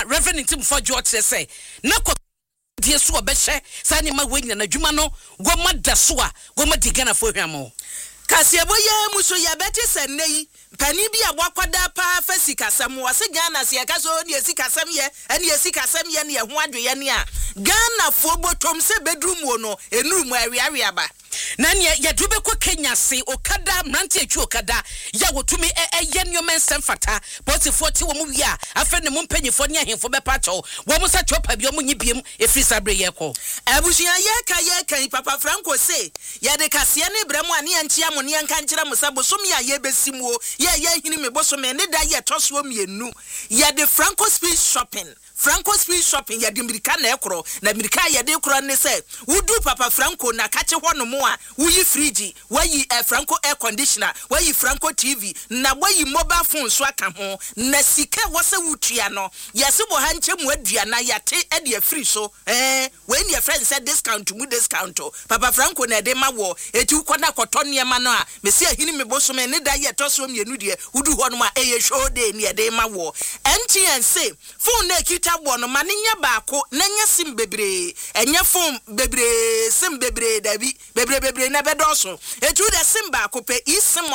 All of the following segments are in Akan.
Reverend Tim for George say na ko die so obehye sa ne ma wanya na dwuma no goma da so a goma digana fo hwamo Kasieboye muso ya beti senei pani bi abwakwada pa fasikasam wase Ghana se yaka so ne sikasam ye ene sikasam ye ne ho adwe ye ne a Ghana fo botom se bedrum wo no enu mu awiawe aba na ne ya dube ko Kenya se okada mrante atwa okada ya wotumi ye nyomen semfata poti 40 wo mu wi a afa ne mu mpanyifo ne ahemfo be pato wo mu sa chopa bi o mu nyibiem efisa bre ye ko abusuan ye kan Papa Franco se ya de kase ne bremu ane antia mo ne anka nkira musa bosom ya ye besimuo ye hini me bosom ne da ye toso mienu ya de Franco Street shopping ya de America na ekro na America ya de ekro ne se wudu Papa Franco na kache hono mo a wuyi fridge wayi Franco air conditioner wayi Franco TV na wayi mobile phone so aka ho na sika wose wutua no yese bo ha nchemu adua na yate e de free so when your friend said discount Papa Franco na de ma wo etu kwada kotone ma no a mesi ahini me bosom ne da ye toso mienu de wudu hono ma eye show day ne de ma wo MTN say phone na kita bo no ma ne nya baako na nya sim bebre enya phone bebre sim bebre dabi bebre na bedoso etu de sim baako pe isim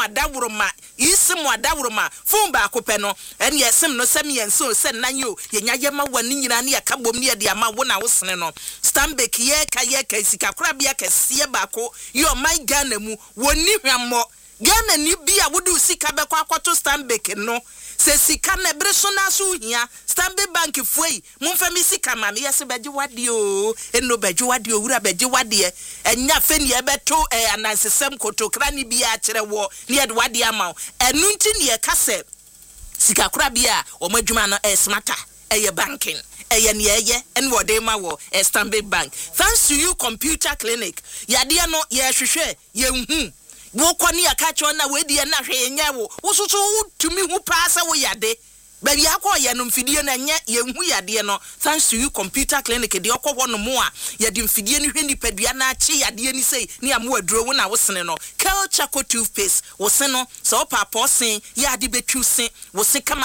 adawroma phone baako pe no ene ye sim no samien so se nanyo ye nya ye ma wani nyina ne ka bom ne de ama wo na wo sene no Stanbic ye ka sika kora bia kese baako yo my Ghana mu woni hwammo Ghana ni bia wodu sika be kwa akwato Stanbic no se sika na breso na so hia Stanbic Bank fuei mumfa mi sika ma me yese beje wade o eno beje wade o wura beje wade enya fe ne beto anansesem kotokra ni bia akere wo ne de wade ama enu nti ne kase sika kora bia o madwuma no smarter eye banking eye ne eye en wode ma wo Stanbic Bank thanks to you computer clinic yade no ye hwehwe ye hu wo kwani akacho na we die na hwe nya wo wososo tumi hu paasa wo yade baby akọ no mfidie na nya ye hu yade no thanks to you computer clinic de okọ no mo a ye de mfidie ni hwe nipadua na achi yade ni sei ni amo aduro wo na wo sene no Kelchaco toothpaste wo se no so papa sen ya de betwu sen wo se kama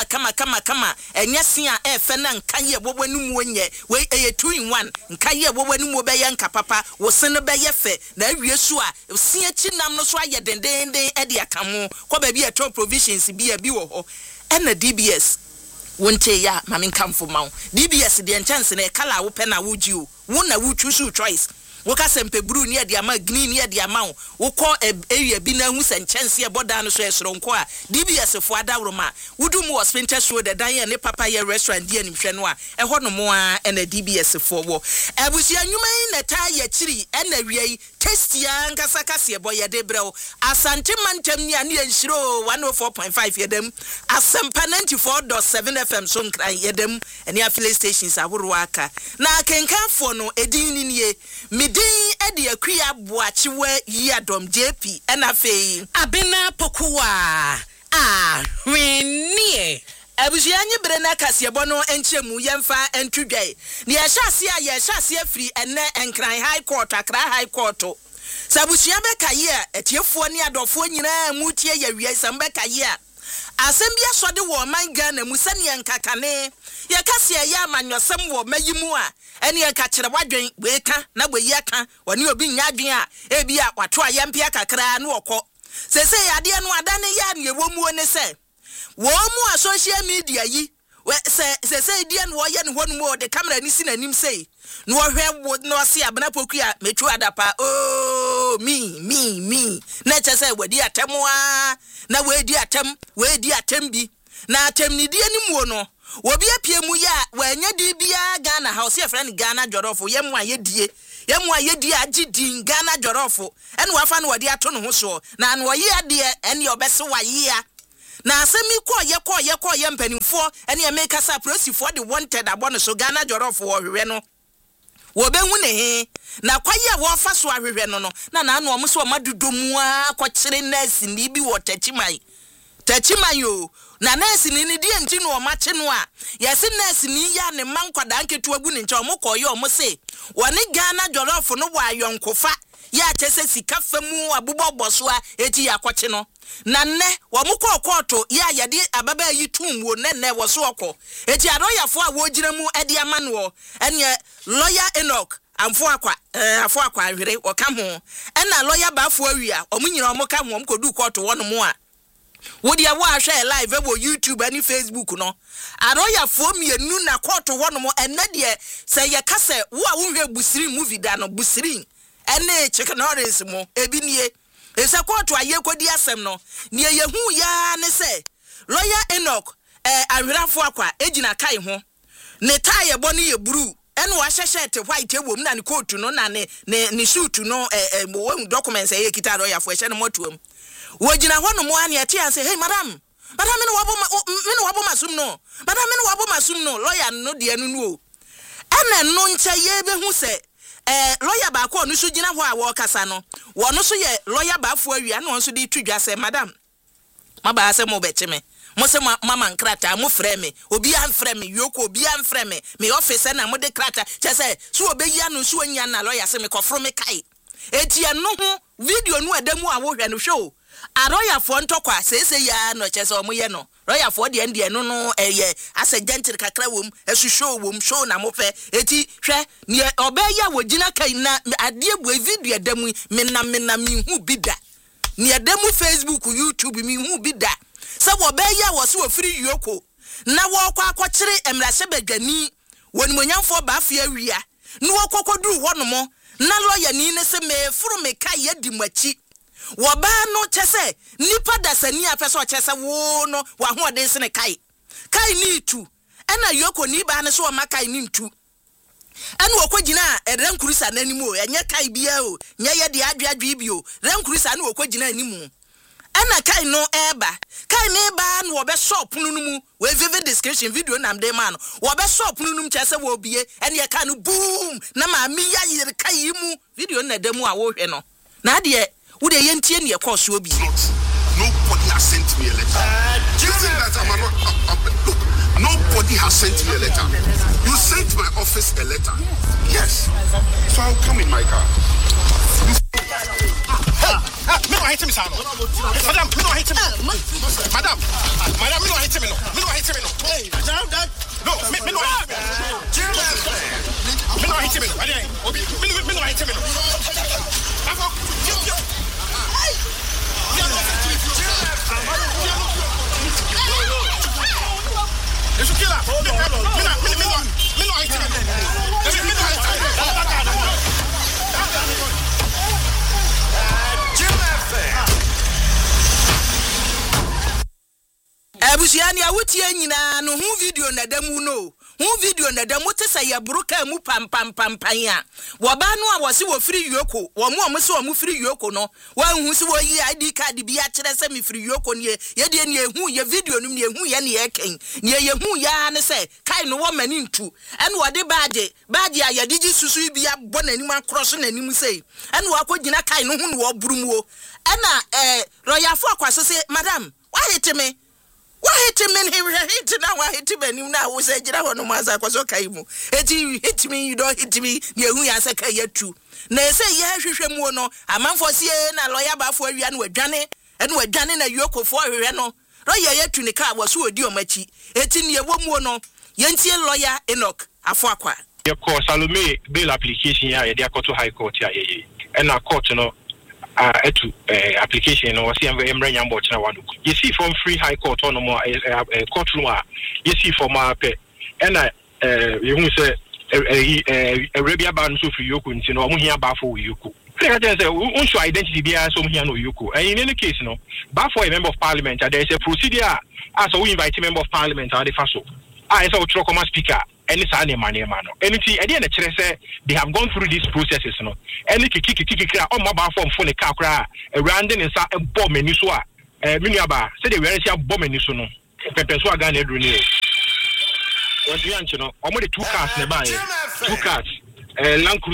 enya sen a efe na nka ye bobanu mu onye we eye 2 in 1 nka ye bobanu mu be ye nka papa wo se no be ye fe na awie so a sen achi nam no so aye dendenden e de akamo ko ba bi e top provisions bi wo ho ena DBS wonte ya mami kamfo mawo DBS de chance na kala wo pe na wo ji o wo na wo choose choice wo ka sempe bru ne de ama green ne de ama wo ko area bi na hu se chance e boda no so esoro nko a DBS fo adawroma wudu mu hospital show de dan ye ne papa ye restaurant die nimhwe no a ho no mo a na DBS fo wo abusia nwuma na ta ye chiri na wiei testia nkasa kase boye de brew asante mantem ni ane enhiro 104.5 yedem asempa 94.7 FM so nkran yedem ene affiliate stations ahoro aka na kenkanfo no edin ni nie midin ede akua boachiwe yadom JP ena fei abena pokuwa hwenie abusia nyi bre na kasebo no enchemu yemfa entudwai ne ye hyase afiri ene enkran high court akra high court sabusia be kaye etiefo ne adofo nyina mutie ya wiai sambe kaye asembia sode wo man Ghana mu sane nkakane ye kase ya amanyosem wo mayimu a ene ye ka kire wadwen we ka na boyi aka woni obi nya adwen a ebia wato ayempia kakra na okọ sese yade no adane ya ne wo mu one se wo mu social media yi se die no wo ye ne honu mo de camera ni sinanim sei no hwe no se abena poku a metu adapa oh me na chese wadi atemo a na wadi atem bi na atem ni die ni mu no obi apie mu ya wanya di bia Ghana house ye friend Ghana jorofo ye mu ayedie agidi Ghana jorofo ene wafa no wadi ato no ho so na no ye ade ene obese waye a na asemi ko ye mpanimfo ene ye make us prosifo de wanted abono so Ghana jorofo wo hwehwe no wo be hu ne he na kwaye wo fa so ahwehwe no na anu omo so madodomu a ko kire nurse ni bi wo tachiman yo na nurse ni di enti no omache no a yesi nurse ni ya ne mankwada nketu agu ne nche omokoye omose woni Ghana jollof no wa yonkofa ya chese sika famu abubogboso a eti yakoche no na nne womukọ koto ya yade ababa yi tumwo nenne woso okọ eti aroyafo a wogire mu ede amano ene lawyer Enoch amfo akwa ahwere oka ho ena lawyer bafo awia omunyira omuka ho omkodu koto wono mu a wodi awo ahwe live ebo YouTube ani Facebook no aroyafo mienu na koto wono mu enne de se ye kase wo a wohwe busiri movie da no busiri ene chicken orange mo ebinie ese koto aye kodi asem no ne yehu ya ne se lawyer Enoch ahwerafo akwa ejina kai ho ne tie bo ne ye blue ene wa hyehye te white ewom na ne coat no na ne suit no documents e kita lawyer fo ehye ne motuam wojina ho no mo ane ate say hey madam me no wabo masum no madam me no wabo masum no lawyer no de anu no o ene no nche ye be hu se lawyer ba ko no so gina ho a wo kasa no wo no so ye lawyer ba fo awia no so de twidwa say madam maba ase mo beche me mo se mama nkrata mo frɛ me obi an frɛ me yoko obi an frɛ me me office na mo de krata che say so obeyi anu so anya na lawyer se me kofro me kai eti eno ho video no adamu a wo hwɛ no hwɛ o aroya fo ntokwa sese ya no che say omo ye no roya fo de ende no no eye ase gentle kakra wom esu show na mo pɛ eti hwɛ ne obeya wo gina kai na ade ebu video adamu menam hu bida ne adamu Facebook YouTube mi hu bida se wo beya wo se wo firi yoko na wo kwa akokyere emrahye badwani woni monyamfo ba afia awia na wo kokoduru honomo na lawyer ni ne se me furu me kai yadi machi wo ba no chese nipa dasani afeso chese wo no wa ho de se ne kai ni tu ena yoko ni ba ne so ma kai ni tu enu okogina renkurisa nanimu o enye kai bia o nye ye de adwadwe bi o renkurisa na okogina animu ena kai no eba kai ne ba no obe shop nunumu we vivid description video nam de man wo be shop nunum chese wo bie ene ye ka no boom na ma mi ya yire kai mu video na demu a wo hwe no na de wo de ye ntie ne ye course obi nobody has sent me a letter. Look, nobody has sent me a letter. You sent my office a letter. Yes. So I'll come in my car. Me no hate me, sir. Madam, me no hate me. Madam, me no hate me. Me no hate me. Hey, no, me no hate me. Me no hate me. Me no hate me. It's a killer. Me no hate Abusiani awutie nyina no hu video na damu no hu video na damu tesa ya buruka mu pam ya wo ba no a wo se wo firi yoko wo mo se wo mu firi yoko no wa hu se wo yi ID card bi a kire se mi firi yoko ne ye de ne hu ye video no ne hu ye ne ye ken ne ye hu ya ne se kai no wo mani ntu ene wo de baage a ye digi susu bi a bo nanim akross nanim sei ene wo akogina kai no hu ne wo burumuo ena royafo akwaso se madam why hit me why hit me hit na why hit me na wo se gira hono maza kwaso kai mu eti hit me you don't hit me ne hu ya se kai yatu na se ye hwehwe mu no amanfo sie na lawyer ba fo awia na wadwane na yokofo hwehwe no lawyer yatu ne ka wo so odi omachi eti ne wo mu no yentie lawyer Enoch afo akwa ye ko Salome bail application ya ye de akoto high court ya ye and na court no etu application no wasi emre nyambo chena wanu you see from free high court on more courtroom you see for my pe and you hu say Arabia ban so free yoku nti no mo hia ba for yoku I just say unso identity bia so mo hia no yoku and in any case no ba for a member of parliament there is a procedure as we invite member of parliament and the faso I say we come speaker any say na mane ma no anything e dey na kire say they have gone through these processes no any kiki kra o ma ba form for the car kra rounding in sa bomb mani so a menuaba say they were say bomb mani so no pepe so aga na edru ni o want you know o mo the two cars na ba two cars Land Cruiser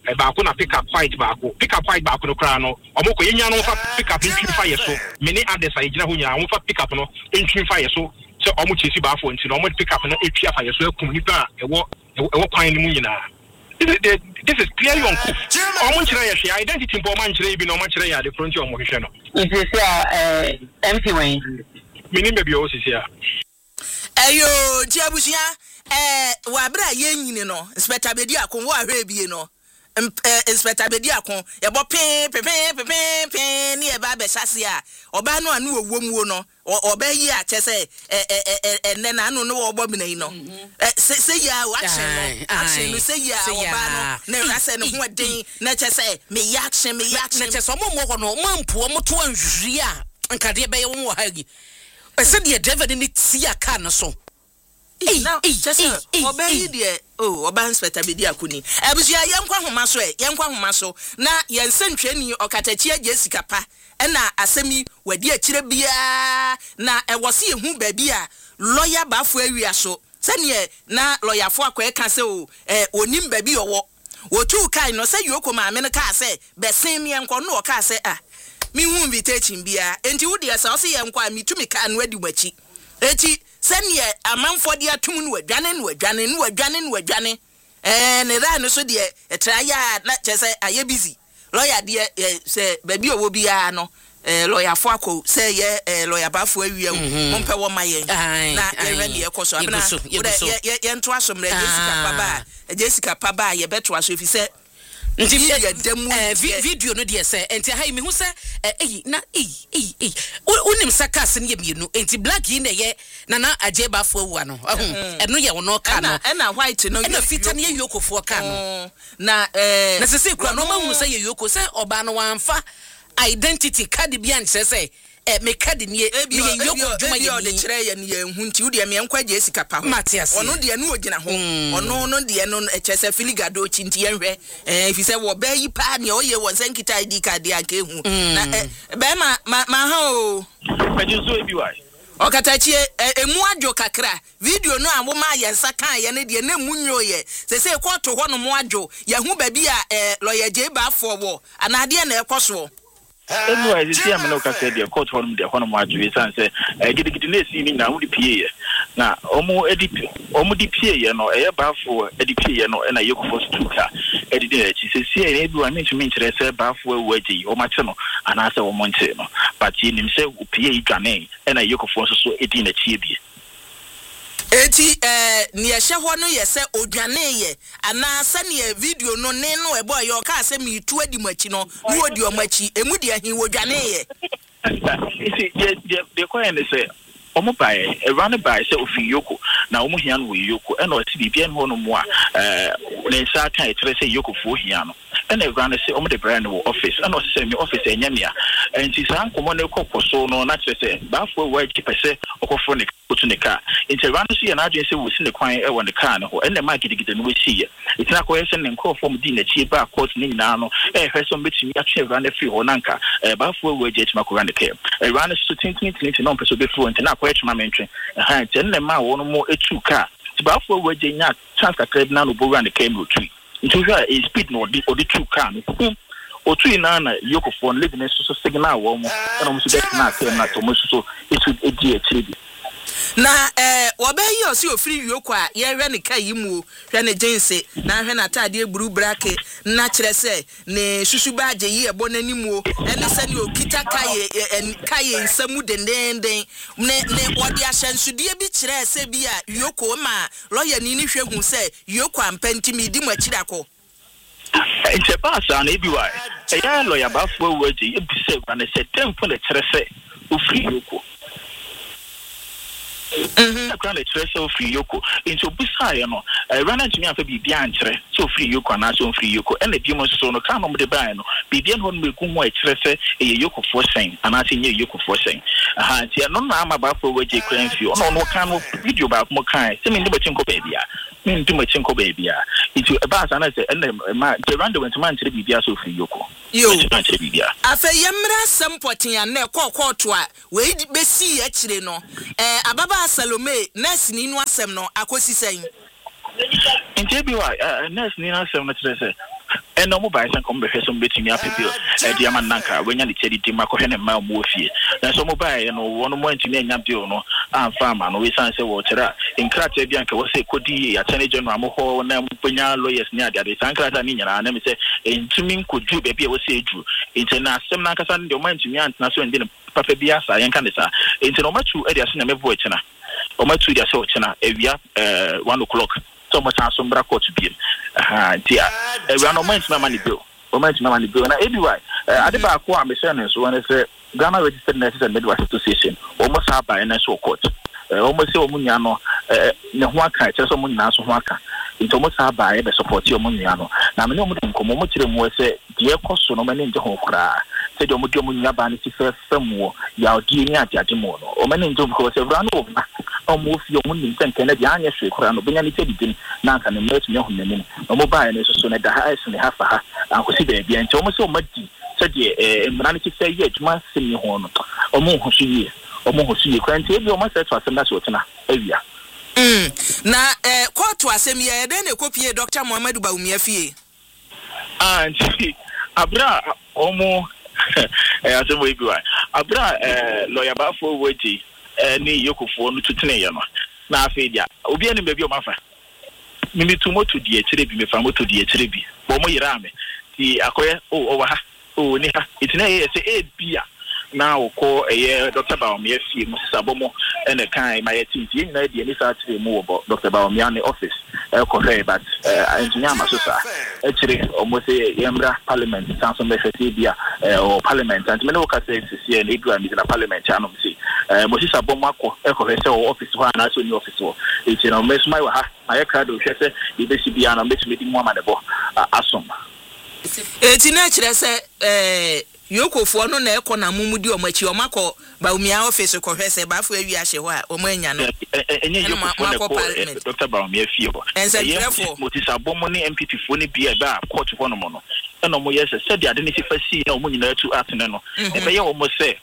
baako na pick up fight baako no kra no omoko yenya no fa pick up ntwi fa yeso mini others agina ho nyina fa pick up no ntwi fa yeso so omo chesi baafo nti no omo pick up no etwi afa yeso akum nipa ewo kwan ni mu nyina. This is clearly uncool. Omo nchira ye hwe identity mpo omo nchira bi no omo nchira ya de front omo hwe no. If empty way. Mini be bi o sisi a. Ayo tiabusia wa bra ye nyine no inspector bedi akon wo ahwe bie no inspector bedi akon ye bo pe ni e ba be hyase a oba no anu owom wo no oba yi a chese enne na anu no wo bo bina yi no se ya action no se ya oba no na rase no ho den na chese me action na chese omo no mampo omo to anhwiri a nkade be ye wo ha gi said the driver didn't see a car so. Now, just obey the Oban Inspector Bidi Akuni. Abusia yankwa homa so na yensen twani okatachia Jessica pa na asemi wadi akire bia na ewose ehu baabi a lawyer bafo awia so sene na lawyer fo akweka se onim baabi owo wotu kai no se yoko ma me no ka se besen me enko no o ka se mi hu invitation bia enti wo dia sa o se yenkwa mitumi ka no adi machi eti sene amanfo dia tum no adwane ne ra no so de etraya na chese aye busy lawyer dia se baabi owo bia no lawyer fo akọ say ye lawyer bafo awia monpe wo mayen na ye ready e koso abena ye nto asomre Jessica Paba ye beto aso fi se nti video no de se enti ha mi hu se unim sakas ne ye mienu enti black yi na ye na aje bafo awua no eno ye wo no ka no na white no na fita ne ye yokofo ka no na se se kura no ma hu se ye yoko se oba no wanfa identity card bi an say me card ni me yoko dwuma ye de kire ye ne hu nti wo de me enkwa Jessica pa ho Matias ono de no ogina ho ono no de no chese filigado chi nti ye hwe if say wo ba yi pa ne o ye won senkita ID card ya ke hu na be ma ha o pejuzo ebi wai okatachie emu adwo kakra video no a wo ma ye nsa kan ye ne de na munyo ye se koto ho no mo adwo ye hu ba bi a lawyer je ba afọ wo anade na ekoso anyway this year no ka say the court home de hono mo adwe san say gidigidi na esi ni na wo di pie na omo di pie ye no e ba afọ edi pie ye no e na yekofo stuka edi de chi se sie e bi wa me ntumi nkyere say ba afọ ewu agi o ma che no ana say wo mo nche no but ye nim say pie idwane e na yekofo so edi na chi bi eti ni ehye ho no ye se odwane ye ana se ne video no ne no e boy yo ka se mi tu adi machi no ni odi o machi emu di ahin wodwane ye isi de ko en se omo bai run by say ofi yoko na omo hia no yoko e na o ti bibia no no mo a ne sa kan e tere say yoko fo hia no e na run say omo de brand no office e na o say me office enya mia enti san komo ne kokoso no na tere say ba fo wa ki pese okofo ne otu ne car enti run so ye na adwen say wo si ne kwan e wo ne car no ho e na ma gidigide no we si ye enti na ko ye say ne nkofo mo di na chi ba court ne nyina no e hwe so betimi a twe run free ho nanka ba fo wa je ma ko run the car run so tintin no person be fluent na ko etuma mentwe ha ten ma wo no mo etu car ti ba fo wa je nya chance ka na no bo run the camera tree nti hwa e speed no odi two car no otu ina na yokofo live na so signal wo mo na mo so get na car na to mo so etu edi echi na obayi osi ofiri yoko a ye hwe ne kai mu hwe ne jense na hwe na tade egburu brake na kire se ne susuba age yi ebo nanimu ene se ne okita kai nsamu dendenden ne odi ahyansude bi kire se bi a yoko ma lawyer ni hwe hu se yoko ampantimi di machirako it's a pass on ebi wa ya lawyer ba fo waje e bi se na se tempo na kire se ofiri yoko Grande treso free yoko into busaya no rana ntumi afa bibia ankyere so free yoko na so free yoko ene bi mo so no ka no de ban no bibia no me ku ho ekyerese e yoko for sen ana se nye yoko for sen aha ti no na ama ba for waje kran fi no ka no video ba mo kan se me ndi bachinko baby a me ndi bachinko baby a itu ba sa na se ene ma the random ntumi ankyere bibia so free yoko yo afa yemra sampotin ya na kokoto a we be si ya kire no ababa Salome nurse ni no asem no akosi sen nje bi wa nurse ni no asem no kire se and no mobile and come behind some betting me up bill diamond nanka when you tell it Marco and my morphine na so mobile and one more to me and bill no and farmer no we say water in Kratia Bianca was a Cody attorney general Moho and Punya lawyers near the Sankra Nina and let me say in Tumin could do baby was say Drew international Nakasan the mind to me and Naso and then Papa Biasa and Canisa into no much to Edia Cinema Voitina or much to their Sochina Evia 1 o'clock. So much as some bracket to be. Dear, we are no mind my money bill. Moment my money bill. And anyway, I did back one mission when I say Ghana Registered Nurses and Midwives Association, almost have by an SO court. Almost so Muniano, Nahuaka, Chesamun Nasuaka. It's almost have by the support your Muniano. Now, no more than Comomutum was a dear cost no man in the whole cry. Said Omunia Banity first somewhere, Yao Dinia Jatimono, or man in Jum because a run over. Move your money and Kennedy, yes, Crown, Benny Teddy, Nank and the Merchant, no mobile is soon at the highest and half a half, and who see the and almost so much. Said ye, Manity say, yet, must sing your horn, or more who see, or more who see, can't tell your master was and that's what area. Na quote to Asemia, then a copy Dr. Mohammed Baumia Fee. And Abra, Omo, as a way, Abra, lawyer Bafo, Witty. Ni yoko for no to tene na afedia obi ani baby o mafa mimi tumo to die tirebi me famo to die tirebi bo mo yira me ti akoye o wa ha o ni ha itine ye se e bia na okọ Dr. Baumia fie mo sabomo ene kan ma yeti ti na die ni sa tire mu wo Dr. Baumia ne office ko he but engineer masosa e tire o mo se yemra parliament sanso me fete bia o parliament and me no ka se sie ne dua mi na parliament anom si mo si sabomo akọ ko he se o office ho na so ni office ho e tire o me smai wa ha aye krado hwe se e be si bia na me timi di mo amadebo asom e ti na kire se Yoko no na ekọ na mumudi omachi omako Baumia office ko hwese ba fu awi ahye ho a omanya no enye Yoko for Dr. Baumia fie ho ense motisa bomo ne MPP fo ne bia ba court ho no mo no eno mo yes said the identity fasi na omo nyina tu atene no e be ye omo se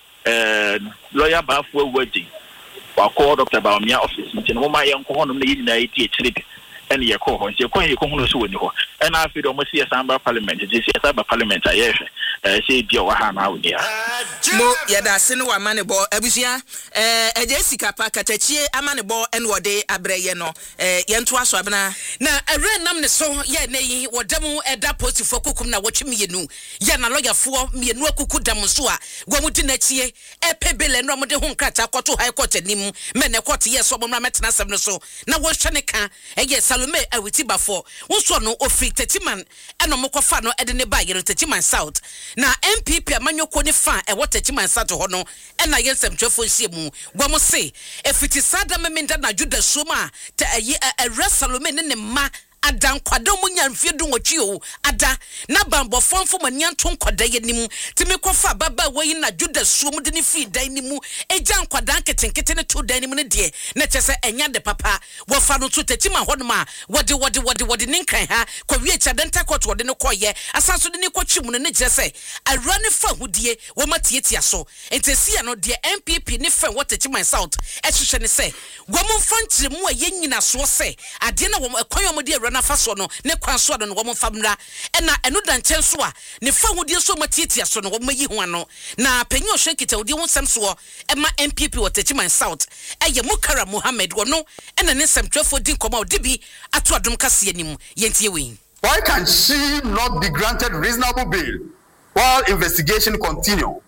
lawyer ba fu awadi wa call Dr. Baumia office nti no ma ye nko ho no na yina eti echirebe ene ye ko ho nti ye ko hu no so woni ho ena afi do mo se asamba parliament je se asamba parliament ayehwe say dia wa ha na wudia mo yeda se no wa mane bo abusia eje sika pa katachie amane bo ene wode abreye no ye nto aso abena na ere nam ne so ye na yi wodam eda postifo kokum na wotwe mienu ye na lawyerfo mienu akuku dam so a gwamudi na chie epebele no mode ho nkrata akoto high court anim me ne court ye so bomra metena sem no so na wo hwe ne ka eye Salome awiti bafo wo so no ofi Tetiman eno mokofa no ede ne ba yero Tetiman South na MPP amanyoko ne fa e wota Tetiman South ho no ena yensem twefo nsie mu gwamo se efiti sada memenda na Juda Soma te Salome ne ma adan kwada munya mfie du nwotwe o ada na bambo fonfo mania nto nkwada yenim timi kofa baba wayi na Juda Soma de ne fi dan nimu eja nkwada nketenkete ne to dan nimu ne de na chese enya de papa wo fa no to Tetiman ho no ma wode ninkan ha kwa wie cha denta court wode ne koye asanso de ne kwatwi mu ne chese awra ne fa hudie wo matietia so entesi no de MPP ne fa wo Tetiman South ehwehwe ne se wo mo fankyire mu a yenyina so se ade na wo ekwan mo de na faso no ne kwanso no wo mfamra ena enu da nchen so a ne fa hudie so matietia so no wo mayi ho ano na panyi ohwe kita hudie wo nsem so ema MPP wo Tetiman South eye Mukara Mohammed wo no ena ne nsem twefo din koma odibi ato adom kase anim yentie we. Why can she not be granted reasonable bail while investigation continue?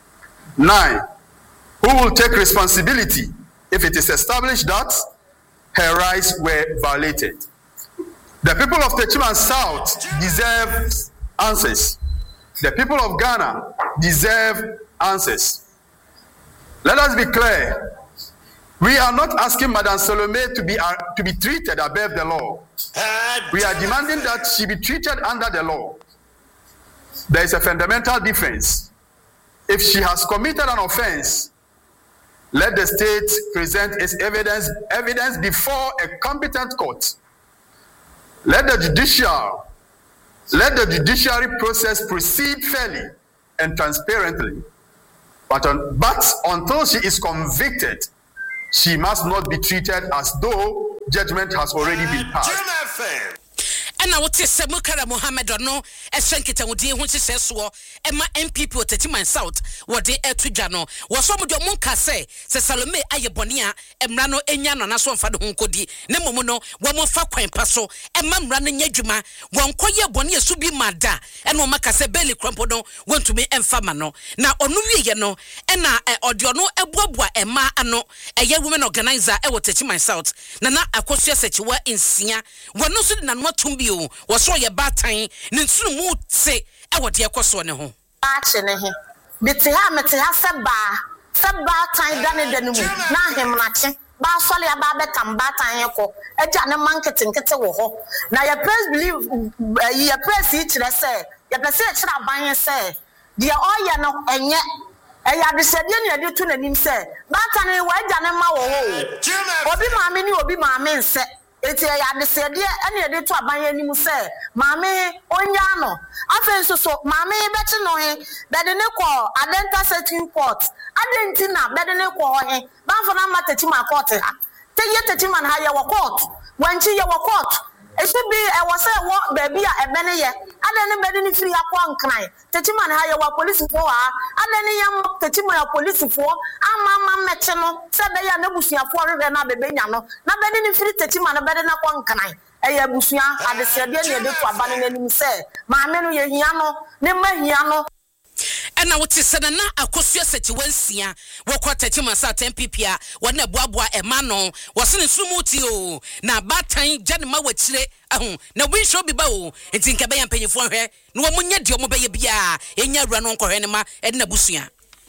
9. Who will take responsibility if it is established that her rights were violated? The people of Tetiman South deserve answers. The people of Ghana deserve answers. Let us be clear. We are not asking Madame Salome to be treated above the law. We are demanding that she be treated under the law. There is a fundamental difference. If she has committed an offense, let the state present its evidence before a competent court. Let the judiciary process proceed fairly and transparently. But until she is convicted, she must not be treated as though judgment has already been passed. ena wote se Mukara Mohammed ono ehwenketa wodi ho hyehyɛ so ema MPP Otetiman South wode etudwa no wo so mo de mo nka se Salome ayebone a emra no enya no na so mfa de ho nkodi ne momo no wo mo fa kwan pa so ema mra no nya dwuma won koye bone esu bi mada ena o maka se Bailey Crampo no wontumi emfa ma no na onu wiye no ena ode ono eboaboa ema ano eye women organizer e Otetiman South na akosua sechiwa insia wono so na no tumbi o wo so ye batan ne nsunu mu te e wode ekoso ne ho ache ne he biti ha mete ha seba tan dane dane mu na hemnache ba sole ya ba betam batan ye ko eja ne manketenkete wo ho na ye press believe ye press kire se ye press kire aban se de oye no enye eya de sede ne ye de tu nanim se batan we eja ne ma wo ho obi maame ni obi maame nse eti ya de sede ene ye de tu aban anim se maame onya no afen so maame beti no he bede ne ko adenta setting court adentina bede ne ko he ba fo na matati ma court ha te ye tati man ha ye wo court wanchi ye wo court e should be e wo say wo baby a ebene ye adene bede ne firi akwa nkran tati man ha ye wo police fo ha adene ye tati man police fo ama meche no se be ya na busuafo rebe na bebe nya no na bede ne firi tati man bede na kwa nkran eya busua adesede ne de to abane nanim se maame no ye hia no ne mahia no ena wote sene na akosua sechiwansia wokọ Otetiman South MPP a wona boaboa ema no wosene sumuti o na batan jane ma wachire ahu na wi show bi ba o entinka be ya mpanyifo hwe no wo munya de omo be ye bia enya awura no nkọhwe ne ma edna busua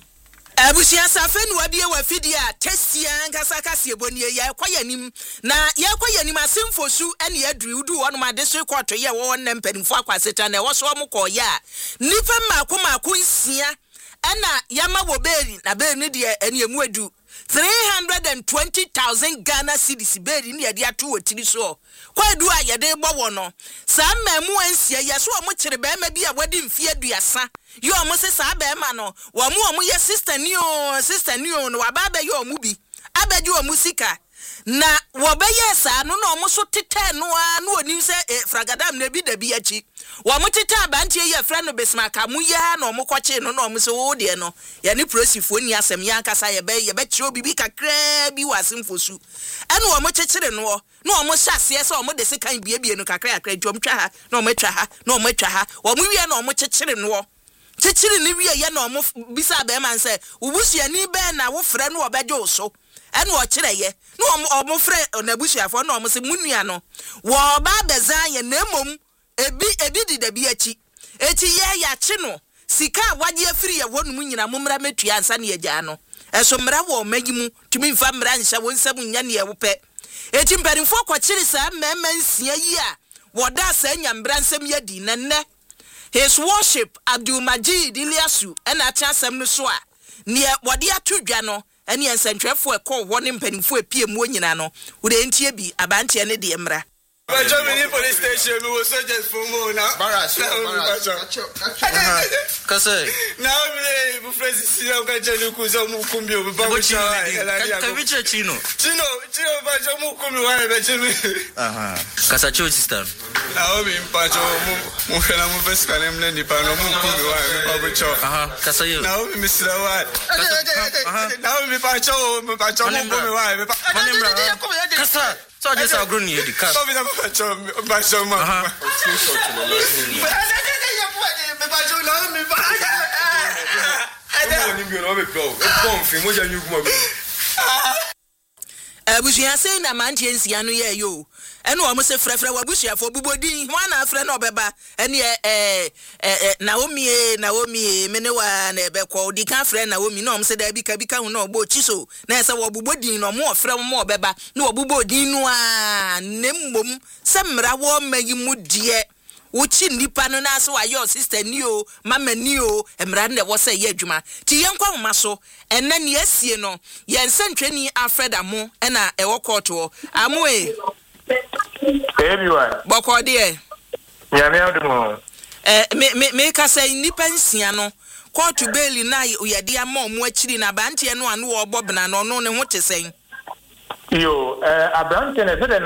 abusia safe nu abie wa fidia tesia nkasa kase bonie ya kwayanim na ya kwayanim asemfosu ene adru udu wono ma district court ye wo won mpanimfo akwaseta na wo so mo koya nipa mako nsia ena yama wo beri na beri ni de ene emu adu 320,000 Ghana cedis beri ni ade ato wotiri so kwadu a ye de gbo no sa mamu ansia ye so mo kire be ma bi a wadi mfie aduasa yo mo se sa be ma no wo mo ye sister ni o no wababa yo mo bi abaji o musika na wo be ye sa no no mo so tete no a no oni se fragadam na bi da bi achi wo mo tete abantie ye fra no besmaka mu ya no mo kwache no no mo se wo de no ye ni prosifo ni asem ya nkasa ye be kire obibi kakra bi wasimfosu ene wo mo chechire no no mo hyase se wo mo de sekan biebie no kakra dwom twa ha no mo twa ha no mo twa ha wo mo wie no mo chechire no chechire ni wie ye no mo bisa be man se ubusuani be na wo frɛ no obejo so ene wo kire ye no mo frɛ na busuafo no mo se munua no wo ba bezan ye na emom ebi di da bi achi eti ye ya chi no sika waje afiri ye wonum nyina mo mra metua ansa ne agya no eso mra wo magimu tumi mfa mra nhyɛ wo nsam nya ne ye wopɛ eti mpanimfo kwakire sa mema nsia yi a woda sa nya mra nsam ye di nenne His Worship Abdul Majid Iliasu ena atasem no so a ne wode atodwa no ene ensantwefo ekɔ hɔ ne mpanimfo epie mu nyina no wo de ntie bi abantie ne de mra Germany police station, we were soldiers for more now. Barras. Kase. Now we friends see how can you kuza mukumbi obabusha. Kavicha Chino. Chino bajo mukumbi wa bechimi. Aha. Kasa church system. Now we mpacho mu fela mu feska nemne ni pa no mukumbi wa babucha. Aha. Kasa yo. Now we Mr. Wa. Aha. Now we pacho mukumbi wa. Kasa. So I just agree with the car. So we have abusia say na mantie nsia no ye yo ene o mo se frefre wabusuafo bubodin ho na frɛ na obeba ene Naomi mene wa na ebekɔ di kan frɛ Naomi na o mo se da bi ka hu na obo chiso na se wo bubodin no mo frɛ mo obeba na obubodin no a nemmom se mra wo magi mu die uchi nipa no na so wa your sister ni o mama ni o emra na wo say ye adwuma ti yenkwa mma so enne ne asie no ye nsentwani Alfred Amo na e wo court o Amo everyone boko de nyame adumo me ka say nipa nsia no court bail na ye de ama mo akiri na bante no anu wo bobna no no ne ho tesɛn yo abrante ne